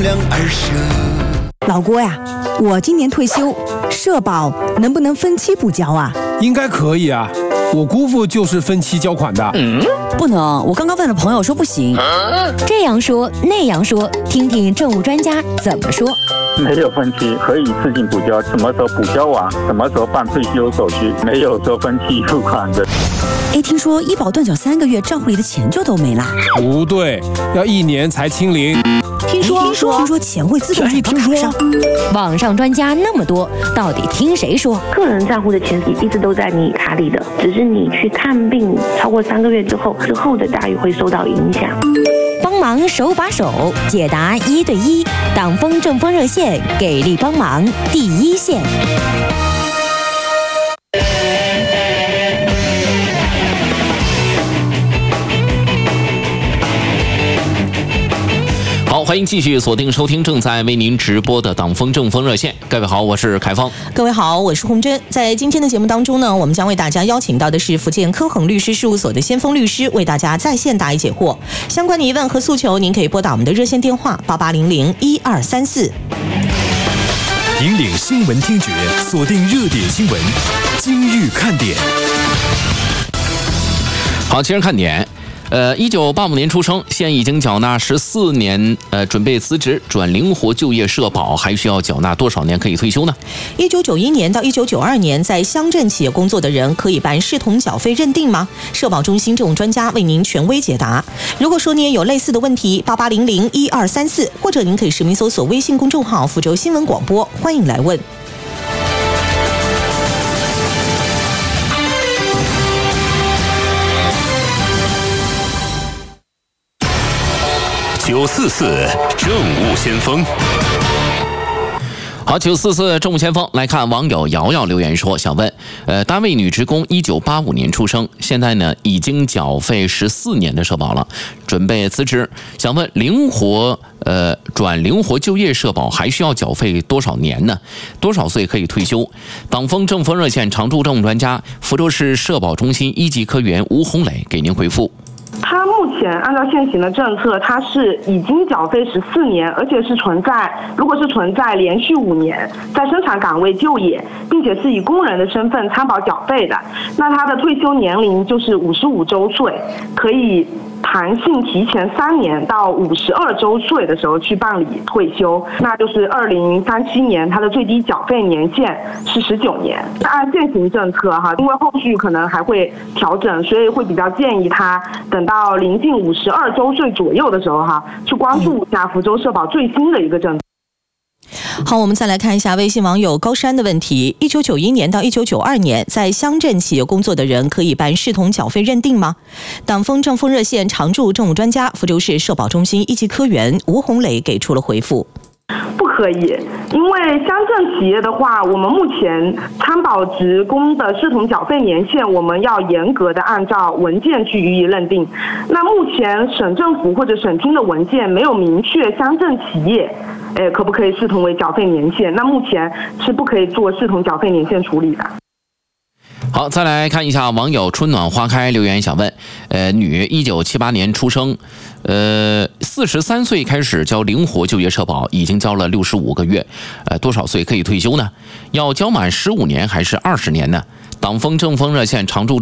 量而舍。 老郭呀，我今年退休，社保能不能分期补交啊？ 应该可以啊，我姑父就是分期交款的。 不能，我刚刚问了朋友说不行。 这样说那样说，听听政务专家怎么说。 没有分期，可以一次性补交，什么时候补交完，什么时候办退休手续，没有说分期付款的。 哎，听说医保断缴3个月，账户里的钱就都没啦？ 不对，要1年才清零。 听说钱会自动转到卡上。 网上专家那么多，到底听谁说？ 个人账户的钱一直都在你卡里的，只是你去看病超过3个月之后的待遇会受到影响。 帮忙手把手解答1对1，党风政风热线给力帮忙第一线。 好，欢迎继续锁定收听正在为您直播的党风政风热线。各位好，我是凯芳。 各位好，我是洪真。在今天的节目当中呢，我们将为大家邀请到的是福建科恒律师事务所的先锋律师，为大家在线答疑解惑。相关的疑问和诉求，您可以拨打我们的热线电话88001234。 引领新闻听觉，锁定热点新闻，今日看点。 好，今日看点。1985年出生，现已经缴纳14年，准备辞职转灵活就业社保，还需要缴纳多少年可以退休呢 ？1991年到1992年在乡镇企业工作的人可以办视同缴费认定吗？社保中心政务专家为您权威解答。如果说你也有类似的问题，88001234，或者您可以实名搜索微信公众号福州新闻广播，欢迎来问。 944政务先锋。 好，944政务先锋来看网友瑶瑶留言说，想问，单位女职工1985年出生，现在呢已经缴费14年的社保了，准备辞职，想问转灵活就业社保还需要缴费多少年呢？多少岁可以退休？党风政风热线常驻政务专家、福州市社保中心1级科员吴红磊给您回复。 他目前按照现行的政策，他是已经缴费14年，而且是如果是存在连续5年在生产岗位就业，并且是以工人的身份参保缴费的，那他的退休年龄就是55周岁，可以弹性提前3年到52周岁的时候去办理退休，那就是2037年，他的最低缴费年限是19年。按现行政策因为后续可能还会调整，所以会比较建议他等到临近52周岁左右的时候去关注一下福州社保最新的一个政策。 好，我们再来看一下微信网友高山的问题：1991年到1992年在乡镇企业工作的人可以办视同缴费认定吗？党风政风热线常驻政务专家、福州市社保中心1级科员吴红磊给出了回复。 不可以，因为乡镇企业的话，我们目前参保职工的视同缴费年限，我们要严格的按照文件去予以认定。那目前省政府或者省厅的文件没有明确乡镇企业可不可以视同为缴费年限，那目前是不可以做视同缴费年限处理的。 好，再来看一下网友春暖花开留言，想问，女，1978年出生，43岁开始交灵活就业社保，已经交了65个月，多少岁可以退休呢？要交满15年还是20年呢？党风政风热线常驻